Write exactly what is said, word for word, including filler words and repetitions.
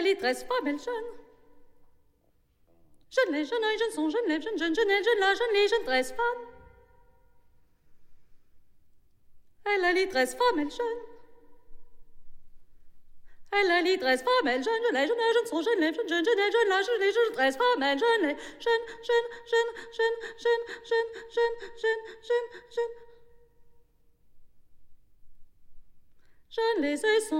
est litresse, femme, elle jeune. Jeune, les jeunes, les jeunes sont jeunes, les jeunes, jeunes, jeunes, les jeunes, la jeune, les jeunes, tresse, femme. Elle est litresse, femme, elle jeune. Elle est litresse, femme, elle jeune, les jeunes, les jeunes sont jeunes, les jeunes, jeunes, jeunes, les jeunes, la jeune, les jeunes, tresse, femme, elle jeune, les jeunes, jeunes, jeunes, jeunes, jeunes, jeunes, jeunes, jeunes, jeunes, jeunes. Jeunes, les œufs sont